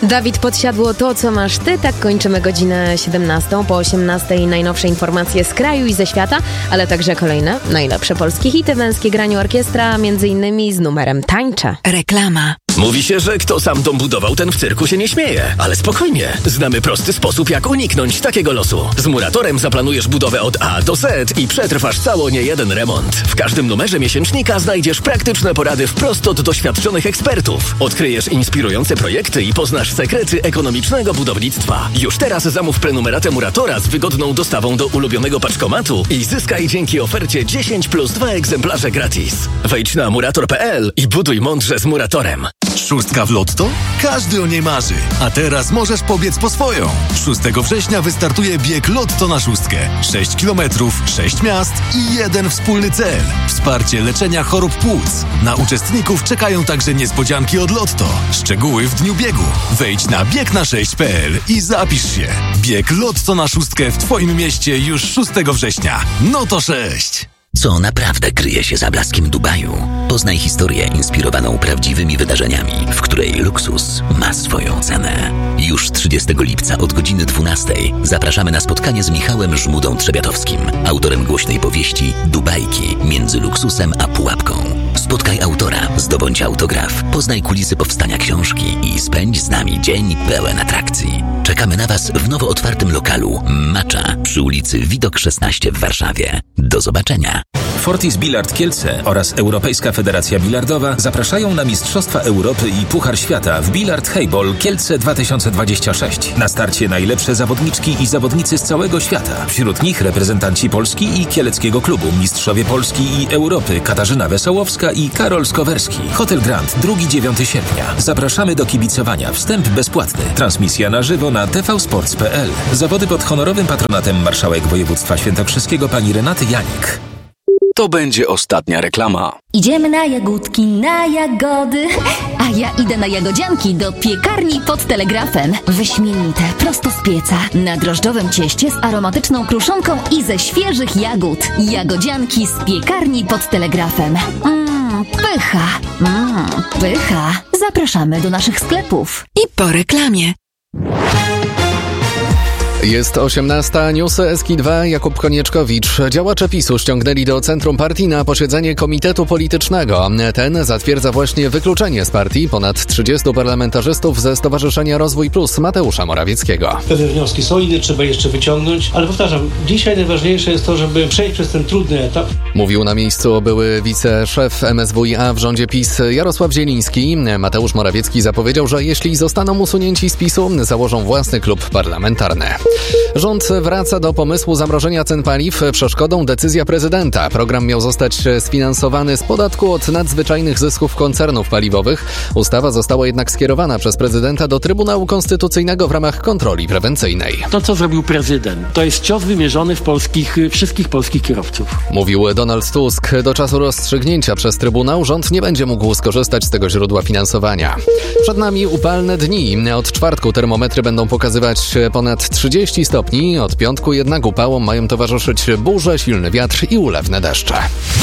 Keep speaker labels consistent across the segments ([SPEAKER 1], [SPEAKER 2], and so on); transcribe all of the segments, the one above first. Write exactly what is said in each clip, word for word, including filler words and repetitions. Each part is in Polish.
[SPEAKER 1] Dawid Podsiadło, to co masz ty. Tak kończymy godzinę siedemnastą. Po osiemnastej najnowsze informacje z kraju i ze świata, ale także kolejne najlepsze polskie hity. Męskie granie orkiestra, między innymi z numerem Tańczę.
[SPEAKER 2] Reklama.
[SPEAKER 3] Mówi się, że kto sam dom budował, ten w cyrku się nie śmieje. Ale spokojnie, znamy prosty sposób, jak uniknąć takiego losu. Z Muratorem zaplanujesz budowę od A do Z i przetrwasz cało niejeden remont. W każdym numerze miesięcznika znajdziesz praktyczne porady wprost od doświadczonych ekspertów. Odkryjesz inspirujące projekty i poznasz sekrety ekonomicznego budownictwa. Już teraz zamów prenumeratę Muratora z wygodną dostawą do ulubionego paczkomatu i zyskaj dzięki ofercie dziesięć plus dwa egzemplarze gratis. Wejdź na murator kropka p l i buduj mądrze z Muratorem.
[SPEAKER 4] Szóstka w lotto? Każdy o niej marzy. A teraz możesz pobiec po swoją. szóstego września wystartuje bieg Lotto na szóstkę. sześć kilometrów, sześć miast i jeden wspólny cel. Wsparcie leczenia chorób płuc. Na uczestników czekają także niespodzianki od Lotto. Szczegóły w dniu biegu. Wejdź na bieg na sześć kropka p l i zapisz się. Bieg Lotto na szóstkę w Twoim mieście już szóstego września. No to sześć.
[SPEAKER 5] Co naprawdę kryje się za blaskiem Dubaju? Poznaj historię inspirowaną prawdziwymi wydarzeniami, w której luksus ma swoją cenę. Już trzydziestego lipca od godziny dwunastej zapraszamy na spotkanie z Michałem Żmudą-Trzebiatowskim, autorem głośnej powieści Dubajki między luksusem a pułapką. Spotkaj autora, zdobądź autograf, poznaj kulisy powstania książki i spędź z nami dzień pełen atrakcji. Czekamy na Was w nowo otwartym lokalu Macza przy ulicy Widok szesnaście w Warszawie. Do zobaczenia.
[SPEAKER 6] Fortis Billard Kielce oraz Europejska Federacja Bilardowa zapraszają na Mistrzostwa Europy i Puchar Świata w Billard Highball Kielce dwa tysiące dwadzieścia sześć. Na starcie najlepsze zawodniczki i zawodnicy z całego świata. Wśród nich reprezentanci Polski i Kieleckiego Klubu, mistrzowie Polski i Europy Katarzyna Wesołowska i Karol Skowerski. Hotel Grand, drugiego do dziewiątego sierpnia. Zapraszamy do kibicowania. Wstęp bezpłatny. Transmisja na żywo na t v sports kropka p l. Zawody pod honorowym patronatem marszałek województwa świętokrzyskiego pani Renaty Janik.
[SPEAKER 7] To będzie ostatnia reklama.
[SPEAKER 8] Idziemy na jagódki, na jagody, a ja idę na jagodzianki do piekarni pod Telegrafem. Wyśmienite, prosto z pieca, na drożdżowym cieście z aromatyczną kruszonką i ze świeżych jagód. Jagodzianki z piekarni pod Telegrafem. Mmm, pycha, mmm, pycha. Zapraszamy do naszych sklepów.
[SPEAKER 2] I po reklamie.
[SPEAKER 9] Jest osiemnasta, newsy S K dwa, Jakub Konieczkowicz. Działacze PiSu ściągnęli do centrum partii na posiedzenie komitetu politycznego. Ten zatwierdza właśnie wykluczenie z partii ponad trzydziestu parlamentarzystów ze Stowarzyszenia Rozwój Plus Mateusza Morawieckiego.
[SPEAKER 10] Pewne wnioski są, inne trzeba jeszcze wyciągnąć, ale powtarzam, dzisiaj najważniejsze jest to, żeby przejść przez ten trudny etap.
[SPEAKER 9] Mówił na miejscu były wiceszef M S W i A w rządzie PiS Jarosław Zieliński. Mateusz Morawiecki zapowiedział, że jeśli zostaną usunięci z PiSu, założą własny klub parlamentarny. Rząd wraca do pomysłu zamrożenia cen paliw. Przeszkodą decyzja prezydenta. Program miał zostać sfinansowany z podatku od nadzwyczajnych zysków koncernów paliwowych. Ustawa została jednak skierowana przez prezydenta do Trybunału Konstytucyjnego w ramach kontroli prewencyjnej.
[SPEAKER 10] To, co zrobił prezydent, to jest cios wymierzony w polskich, wszystkich polskich kierowców.
[SPEAKER 9] Mówił Donald Tusk. Do czasu rozstrzygnięcia przez Trybunał rząd nie będzie mógł skorzystać z tego źródła finansowania. Przed nami upalne dni. Od czwartku termometry będą pokazywać ponad trzydzieści stopni. Od piątku jednak upałom mają towarzyszyć burze, silny wiatr i ulewne deszcze.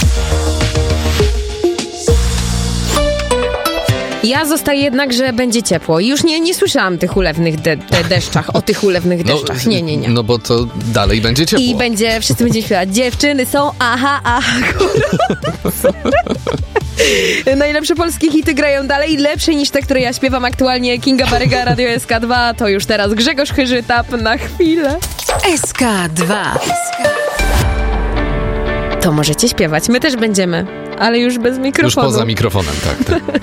[SPEAKER 1] Ja zostaję jednak, że będzie ciepło. Już nie, nie słyszałam tych ulewnych de- de- deszczach, o tych ulewnych deszczach. Nie, nie, nie.
[SPEAKER 9] No bo to dalej będzie ciepło.
[SPEAKER 1] I będzie, wszyscy będziemy śpiewać. Dziewczyny są, aha, aha. Najlepsze polskie hity grają dalej, lepsze niż te, które ja śpiewam aktualnie. Kinga Baryga, Radio S K dwa. To już teraz Grzegorz Chyżytap na chwilę.
[SPEAKER 2] S K dwa.
[SPEAKER 1] To możecie śpiewać, my też będziemy, ale już bez mikrofonu.
[SPEAKER 9] Już poza mikrofonem, tak. tak.